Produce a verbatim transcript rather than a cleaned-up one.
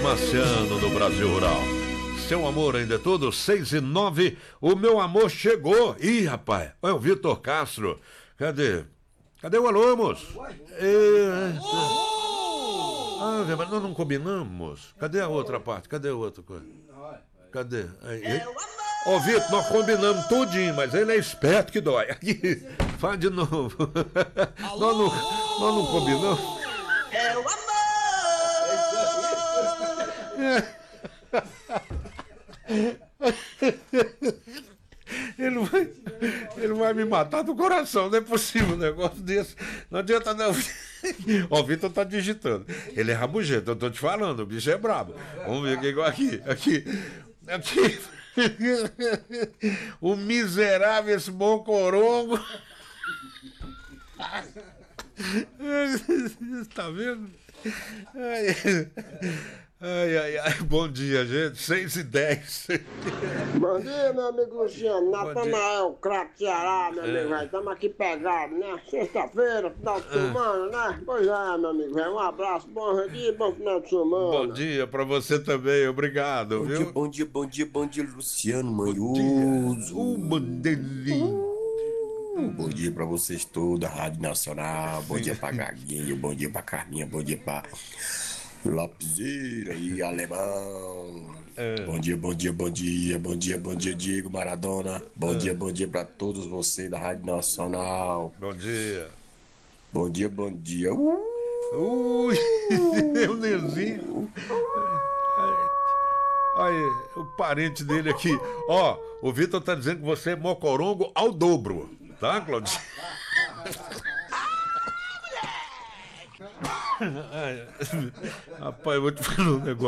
Marciano no Brasil Rural. Seu amor ainda é tudo? seis e nove, o meu amor chegou. Ih, rapaz, é o Vitor Castro. Cadê? Cadê o alô, moço? É... Ah, mas nós não combinamos. Cadê a outra parte? Cadê a outra coisa? Cadê? Aí, Ô, Vitor, nós combinamos tudinho, mas ele é esperto que dói. Aqui, faz de novo. Nós não, nós não combinamos. É o amor! Ele vai, ele vai me matar do coração, não é possível um negócio desse. Não adianta não. Ó, o Vitor tá digitando. Ele é rabugento, eu tô te falando, o bicho é brabo. Vamos ver o que é igual aqui. Aqui. Aqui. O miserável, esse mocorongo. Tá vendo? Ai, ai, ai, ai. Bom dia, gente. seis e dez. Bom dia, meu amigo Luciano. Natanael, craque Ceará, meu amigo. Estamos aqui pegados, né? Sexta-feira, final de semana, né? Pois é, meu amigo. Um abraço, bom dia, bom final de semana. Bom dia pra você também, obrigado, Bom viu? dia, bom dia, bom dia, bom dia, Luciano Bom Manhoso. dia. Uh, mandelinho. Uh, Bom dia pra vocês todos, da Rádio Nacional. Bom dia pra Gaguinho, bom dia pra Carminha, bom dia pra Lapiseira e Alemão. Bom dia, bom dia, bom dia, bom dia, bom dia, Diego Maradona. Bom dia, bom dia pra todos vocês da Rádio Nacional. Bom dia. Bom dia, bom dia. Uh! Ui, o Nezinho. Aí, o parente dele aqui. Ó, o Vitor tá dizendo que você é mocorongo ao dobro. Tá, Claudinho? Ai, rapaz, eu vou te falar um negócio.